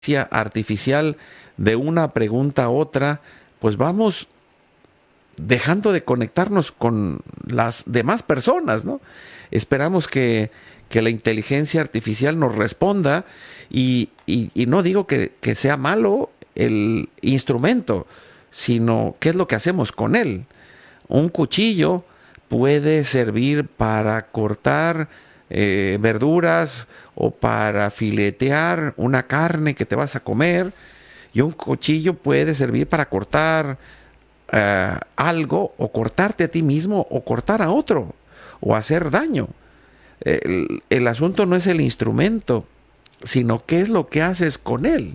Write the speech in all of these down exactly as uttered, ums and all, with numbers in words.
artificial de una pregunta a otra, pues vamos dejando de conectarnos con las demás personas, ¿no? Esperamos que, que la inteligencia artificial nos responda y, y, y no digo que, que sea malo el instrumento, sino qué es lo que hacemos con él. Un cuchillo puede servir para cortar eh, verduras o para filetear una carne que te vas a comer, y un cuchillo puede servir para cortar uh, algo, o cortarte a ti mismo o cortar a otro o hacer daño. El, el asunto no es el instrumento, sino qué es lo que haces con él.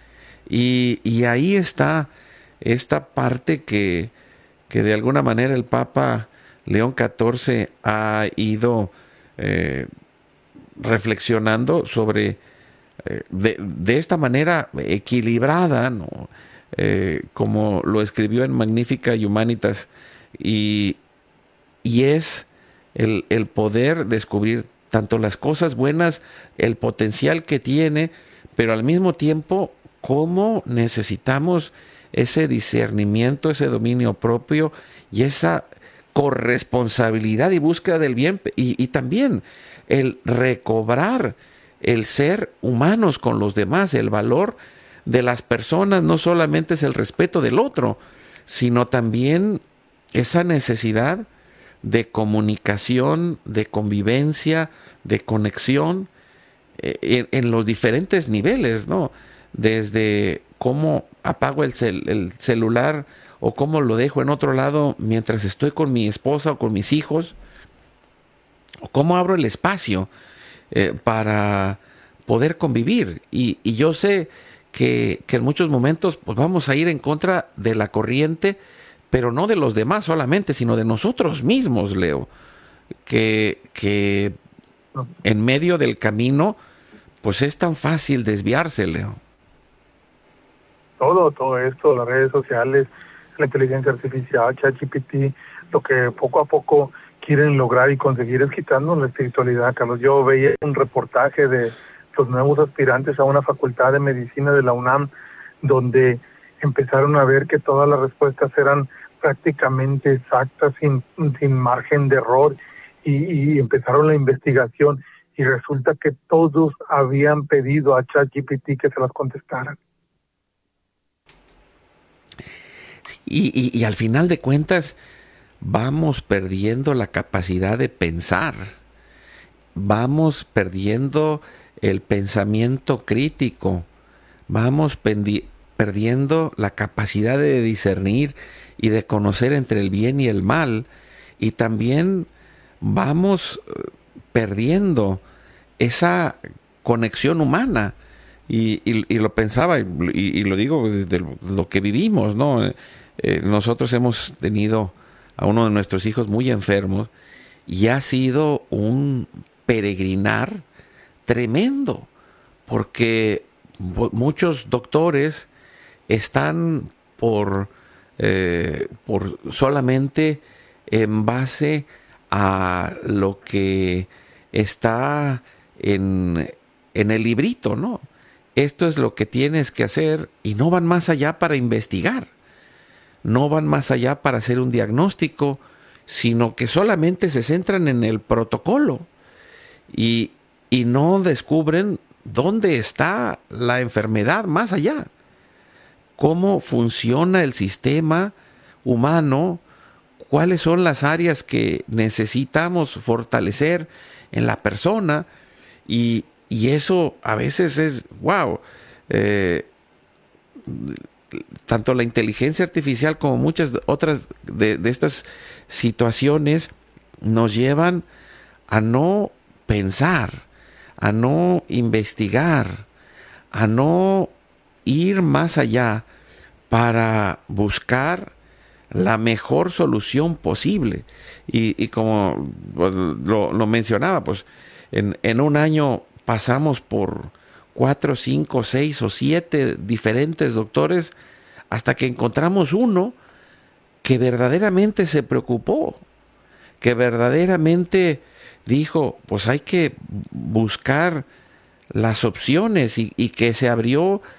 Y, y ahí está esta parte que, que de alguna manera el Papa León catorce ha ido eh, reflexionando sobre eh, de, de esta manera equilibrada, ¿no? Eh, como lo escribió en Magnificat Humanitas, y, y es el, el poder descubrir tanto las cosas buenas, el potencial que tiene, pero al mismo tiempo cómo necesitamos ese discernimiento, ese dominio propio y esa corresponsabilidad y búsqueda del bien, y, y también el recobrar el ser humanos con los demás, el valor de las personas no solamente es el respeto del otro, sino también esa necesidad de comunicación, de convivencia, de conexión eh, en, en los diferentes niveles, ¿no? Desde cómo apago el, cel, el celular o cómo lo dejo en otro lado mientras estoy con mi esposa o con mis hijos, o cómo abro el espacio eh, para poder convivir. Y, y yo sé que, que en muchos momentos pues vamos a ir en contra de la corriente, pero no de los demás solamente, sino de nosotros mismos, Leo, que, que en medio del camino pues es tan fácil desviarse, Leo. Todo, todo esto, las redes sociales, la inteligencia artificial, ChatGPT, lo que poco a poco quieren lograr y conseguir es quitarnos la espiritualidad, Carlos. Yo veía un reportaje de los nuevos aspirantes a una facultad de medicina de la UNAM, donde empezaron a ver que todas las respuestas eran prácticamente exactas, sin, sin margen de error, y, y empezaron la investigación, y resulta que todos habían pedido a ChatGPT que se las contestaran. Y, y, y al final de cuentas vamos perdiendo la capacidad de pensar, vamos perdiendo el pensamiento crítico, vamos pendi- perdiendo la capacidad de discernir y de conocer entre el bien y el mal, y también vamos perdiendo esa conexión humana. Y, y, y lo pensaba, y, y, lo digo desde lo que vivimos, ¿no? Eh, nosotros hemos tenido a uno de nuestros hijos muy enfermos, y ha sido un peregrinar tremendo, porque muchos doctores están por, eh, por solamente en base a lo que está en, en el librito, ¿no? Esto es lo que tienes que hacer, y no van más allá para investigar, no van más allá para hacer un diagnóstico, sino que solamente se centran en el protocolo y, y no descubren dónde está la enfermedad más allá, cómo funciona el sistema humano, cuáles son las áreas que necesitamos fortalecer en la persona, y, y eso a veces es, wow, eh, tanto la inteligencia artificial como muchas otras de, de estas situaciones nos llevan a no pensar, a no investigar, a no ir más allá para buscar la mejor solución posible. Y, y como pues, lo, lo mencionaba, pues en, en un año pasamos por cuatro, cinco, seis o siete diferentes doctores hasta que encontramos uno que verdaderamente se preocupó, que verdaderamente dijo, pues hay que buscar las opciones y, y que se abrió